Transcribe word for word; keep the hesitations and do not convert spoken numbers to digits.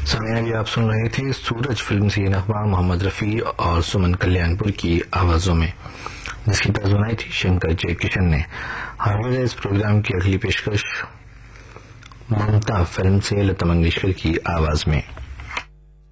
समय अभी आप सुन रहे थे सूरज फिल्म से नगमा मोहम्मद रफी और सुमन कल्याणपुर की आवाजों में, जिसकी तर्ज बनाई थी शंकर जयकिशन ने। हमारे इस प्रोग्राम की अगली पेशकश ममता फिल्म से लता मंगेशकर की आवाज में।